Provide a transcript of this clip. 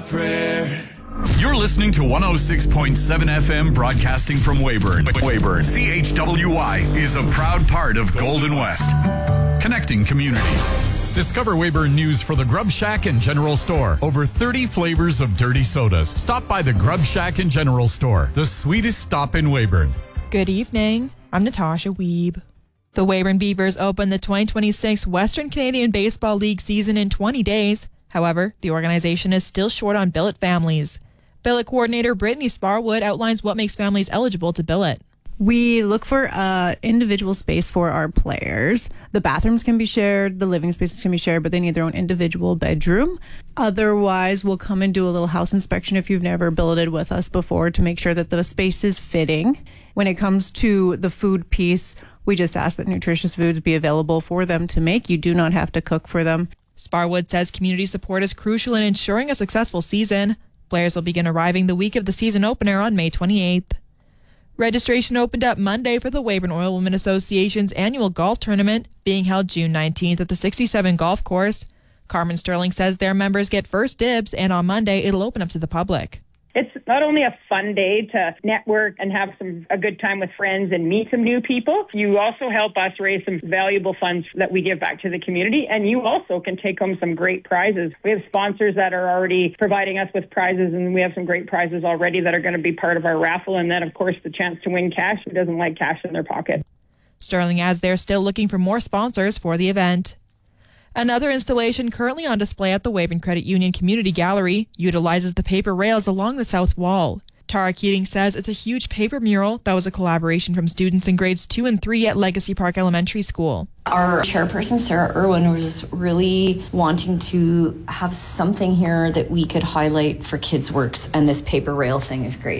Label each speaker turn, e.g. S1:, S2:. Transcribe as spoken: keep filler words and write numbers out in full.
S1: a prayer.
S2: You're listening to one oh six point seven F M, broadcasting from Weyburn. Weyburn, C H W Y, is a proud part of Golden West, connecting communities. Discover Weyburn news for the Grub Shack and General Store. Over thirty flavors of dirty sodas. Stop by the Grub Shack and General Store, the sweetest stop in Weyburn.
S3: Good evening. I'm Natasha Weeb. The Weyburn Beavers open the twenty twenty-six Western Canadian Baseball League season in twenty days. However, the organization is still short on billet families. Billet coordinator Brittany Sparwood outlines what makes families eligible to billet.
S4: We look for uh, individual space for our players. The bathrooms can be shared, the living spaces can be shared, but they need their own individual bedroom. Otherwise, we'll come and do a little house inspection if you've never billeted with us before to make sure that the space is fitting. When it comes to the food piece, we just ask that nutritious foods be available for them to make. You do not have to cook for them.
S3: Sparwood says community support is crucial in ensuring a successful season. Players will begin arriving the week of the season opener on May twenty-eighth. Registration opened up Monday for the Weyburn Oilwomen Association's annual golf tournament, being held June nineteenth at the sixty-seven Golf Course. Carmen Sterling says their members get first dibs, and on Monday it'll open up to the public.
S5: It's not only a fun day to network and have some a good time with friends and meet some new people, you also help us raise some valuable funds that we give back to the community, and you also can take home some great prizes. We have sponsors that are already providing us with prizes, and we have some great prizes already that are going to be part of our raffle, and then, of course, the chance to win cash. Who doesn't like cash in their pocket?
S3: Sterling adds they're still looking for more sponsors for the event. Another installation currently on display at the Weyburn Credit Union Community Gallery utilizes the paper rails along the south wall. Tara Keating says it's a huge paper mural that was a collaboration from students in grades two and three at Legacy Park Elementary School.
S6: Our chairperson, Sarah Irwin, was really wanting to have something here that we could highlight for kids' works, and this paper rail thing is great.